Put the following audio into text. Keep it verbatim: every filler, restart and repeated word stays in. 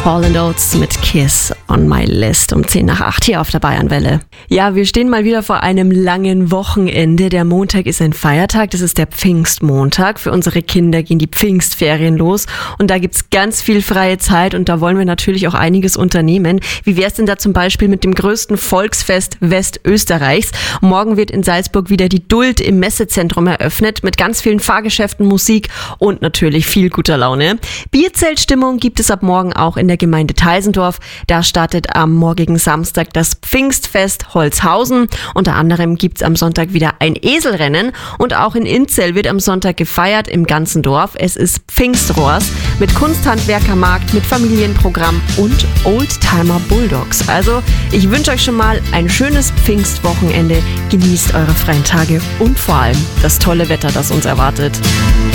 Hall and Oates mit Kiss on my list um zehn nach acht hier auf der Bayernwelle. Ja, wir stehen mal wieder vor einem langen Wochenende. Der Montag ist ein Feiertag, das ist der Pfingstmontag. Für unsere Kinder gehen die Pfingstferien los und da gibt's ganz viel freie Zeit und da wollen wir natürlich auch einiges unternehmen. Wie wär's denn da zum Beispiel mit dem größten Volksfest Westösterreichs? Morgen wird in Salzburg wieder die Duld im Messezentrum eröffnet mit ganz vielen Fahrgeschäften, Musik und natürlich viel guter Laune. Bierzeltstimmung gibt es ab morgen auch in der Gemeinde Teisendorf. Da startet am morgigen Samstag das Pfingstfest Holzhausen. Unter anderem gibt's am Sonntag wieder ein Eselrennen und auch in Inzell wird am Sonntag gefeiert im ganzen Dorf. Es ist Pfingstrohrs mit Kunsthandwerkermarkt, mit Familienprogramm und Oldtimer Bulldogs. Also ich wünsche euch schon mal ein schönes Pfingstwochenende. Genießt eure freien Tage und vor allem das tolle Wetter, das uns erwartet.